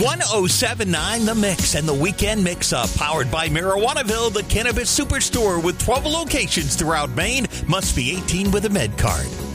1079 The Mix and the Weekend Mix-Up, powered by Marijuanaville, the cannabis superstore with 12 locations throughout Maine. Must be 18 with a med card.